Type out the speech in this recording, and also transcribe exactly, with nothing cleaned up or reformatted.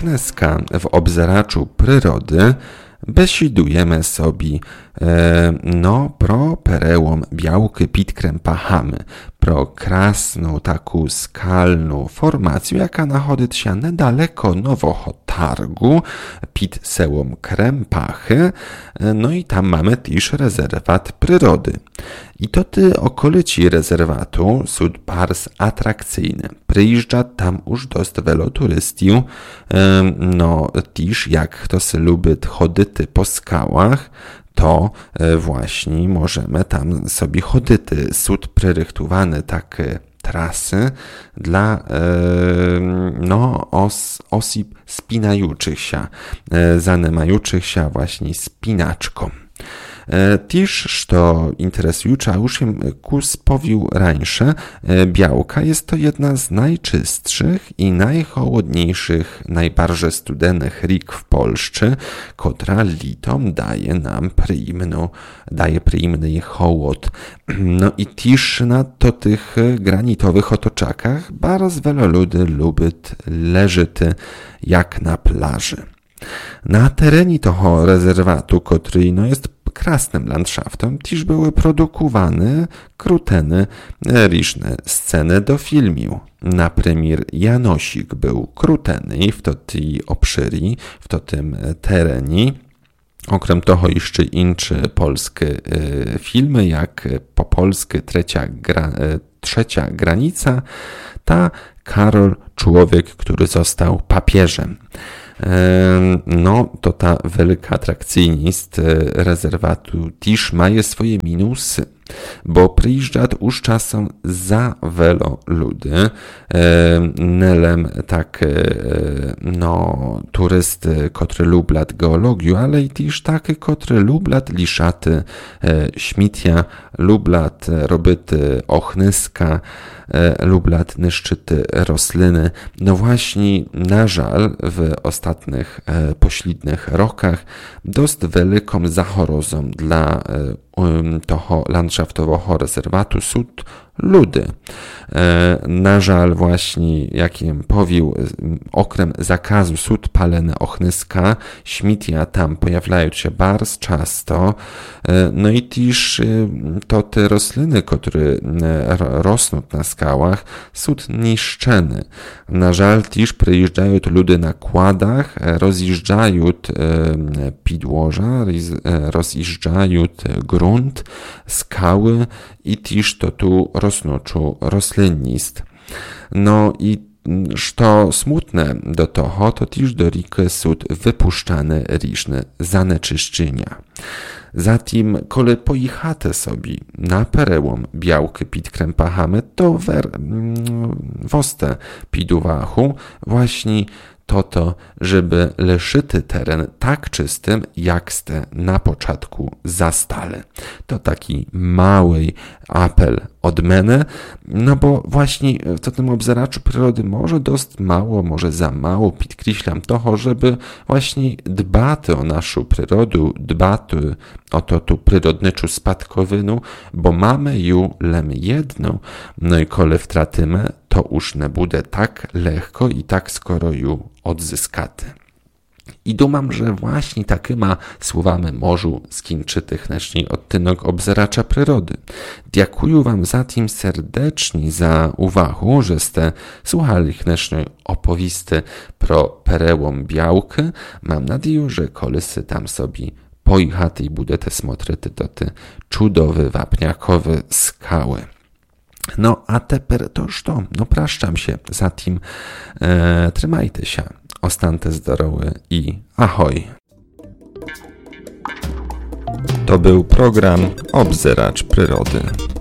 Ochneska w obzeraczu przyrody besidujemy sobie e, no pro perełom białky pід Krempachami, pro krasną taką skalną formację, jaka nachodzi się niedaleko Nowego Targu, pід sełom Krempachy, no i tam mamy też rezerwat przyrody. I to ty okolici rezerwatu są bardzo atrakcyjne. Przyjeżdża tam już dość wielu turystów, no też jak kto se lubi chodzić po skałach, to właśnie możemy tam sobie chodzić. Są przerychtowane takie trasy dla no, os, osób spinających się, zanimających się właśnie spinaczką. Też, co interesujące, już im Kus powił rańsze, Białka jest to jedna z najczystszych i najchłodniejszych, najbardziej studenych rik w Polsce, która litom daje nam przyjemną, daje przyjemny chłod. No i też na to tych granitowych otoczakach bardzo wiele ludzi lubi leżeć jak na plaży. Na terenie tego rezerwatu, który no, jest krasnym landschaftem, też były produkowane kruteny różne sceny do filmu. Na premier Janosik był kruteny w to tej obszyri, w to tym terenie. Okrem toho jeszcze inne polskie y, filmy, jak po polskie trzecia, gra, y, trzecia granica, ta Karol, człowiek, który został papieżem. No, to ta wielka atrakcyjność rezerwatu też ma swoje minusy, bo przyjeżdża już czasem za wielu ludzi, nelem tak, no, turysty, którzy lubią geologię, ale i też takie, którzy lubią liszaty śmicia, lubią robić ochnyska, lubią niszczyć rośliny. No właśnie, na żal, w ostatnich pośrednich rokach dość wielką zachorozą dla toho landschaftowego rezerwatu są ludy. Na żal właśnie, jak im powił, okrem zakazu sud palene ochnyska, śmicia tam pojawiają się bardzo często, no i też to te rośliny, które rosną na skałach, są niszczone. Na żal też przyjeżdżają ludy na kładach, rozjeżdżają podłoża, rozjeżdżają grunt, skały i też to tu rosnącą roślinnost. No i co smutne do toho, to też do riki są wypuszczane różne zanieczyszczenia. Zatem, kiedy pojechate sobie na perełom Białky pід Krempachami, to wer, woste pід uwachą właśnie to to, żeby leszyty teren tak czystym, jak ste na początku zastale. To taki mały apel od mnie, no bo właśnie w tym obzeraczu przyrody może dość mało, może za mało podkreślam toho, żeby właśnie dbać o naszą przyrodę, dbać o to tu przyrodniczą spadkowinu, bo mamy ją lem jedną, no i kole wtratymy, to już nie będzie tak lekko i tak skoro ją odzyskaty. I dumam, że właśnie takima słowami możu skończyć techniczny odtynek obzeracza przyrody. Dziękuję wam zatem serdecznie za uwagę, że ste słuchali technicznej opowісty pro perełom Białki. Mam nadzieję, że kolesy tam sobie pojechati i budete smotryty do te cudowe, wapniakowe skały. No a teper to już to, no praszczam się, zatem e, trzymajcie się, ostanьте zdrowy i ahoj. To był program Obzeracz Przyrody.